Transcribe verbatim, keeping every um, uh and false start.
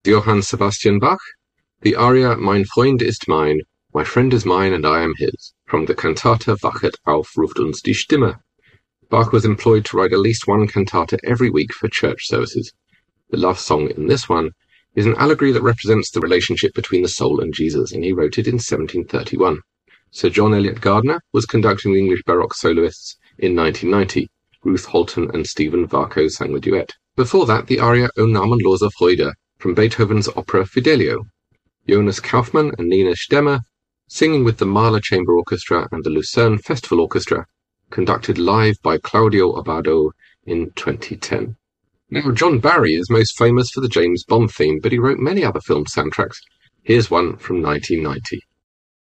Johann Sebastian Bach, the aria Mein Freund ist mein, my friend is mine and I am his, from the cantata Wachet auf, ruft uns die Stimme. Bach was employed to write at least one cantata every week for church services. The love song in this one is an allegory that represents the relationship between the soul and Jesus, and he wrote it in seventeen thirty-one. Sir John Eliot Gardiner was conducting the English Baroque soloists in nineteen ninety. Ruth Holton and Stephen Varco sang the duet. Before that, the aria O Namenloser Freude from Beethoven's opera Fidelio. Jonas Kaufmann and Nina Stemmer, singing with the Mahler Chamber Orchestra and the Lucerne Festival Orchestra, conducted live by Claudio Abbado in twenty ten. Now, John Barry is most famous for the James Bond theme, but he wrote many other film soundtracks. Here's one from nineteen ninety.